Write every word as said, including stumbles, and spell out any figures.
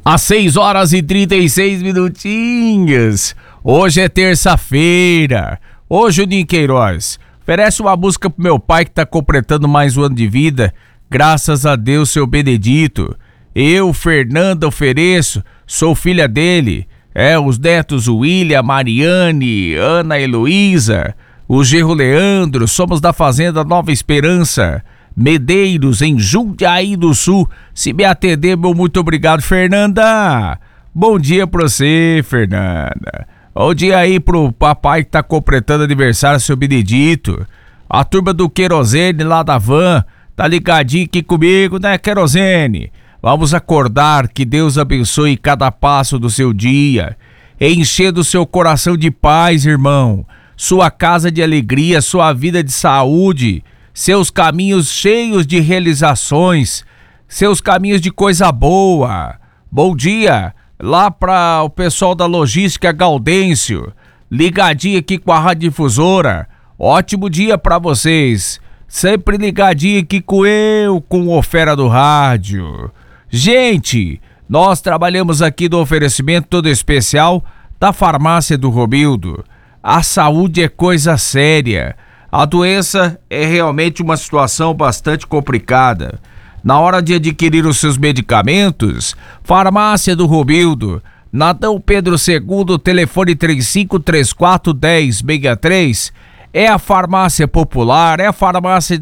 Às seis horas e trinta e seis minutinhos. Hoje é terça-feira. Hoje o Ninho Queiroz oferece uma música pro meu pai que tá completando mais um ano de vida. Graças a Deus, seu Benedito. Eu, Fernanda, ofereço. Sou filha dele. É, os netos William, Mariane, Ana Heloísa, o genro Leandro. Somos da Fazenda Nova Esperança, Medeiros, em Jundiaí do Sul. Se me atender, meu muito obrigado, Fernanda. Bom dia pra você, Fernanda. Bom dia aí pro papai que tá completando aniversário, seu Benedito. A turma do Querosene lá da van tá ligadinho aqui comigo, né, Querosene? Vamos acordar, que Deus abençoe cada passo do seu dia, enchendo seu coração de paz, irmão, sua casa de alegria, sua vida de saúde, seus caminhos cheios de realizações, seus caminhos de coisa boa. Bom dia lá para o pessoal da Logística Gaudêncio, ligadinho aqui com a Rádio Difusora. Ótimo dia para vocês, sempre ligadinho aqui com eu, com o Fera do Rádio. Gente, nós trabalhamos aqui no oferecimento todo especial da Farmácia do Romildo. A saúde é coisa séria. A doença é realmente uma situação bastante complicada. Na hora de adquirir os seus medicamentos, Farmácia do Romildo, na Dom Pedro segundo, telefone três cinco três quatro, um zero seis três, é a farmácia popular, é a farmácia